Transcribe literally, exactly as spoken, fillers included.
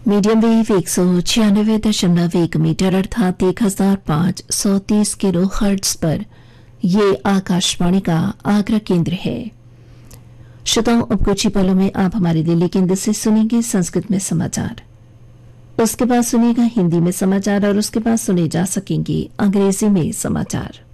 Medium wave एक सौ छियानवे दशमलव एक मीटर अर्थात एक हजार पांच सौ तीस किलो हर्ट्ज पर ये आकाशवाणी का आगरा केंद्र है। श्रोताओं, अब कुछ ही पलों में आप हमारे दिल्ली केंद्र से सुनेंगे संस्कृत में समाचार, उसके बाद सुनिएगा हिंदी में समाचार और उसके बाद सुने जा सकेंगे अंग्रेजी में समाचार।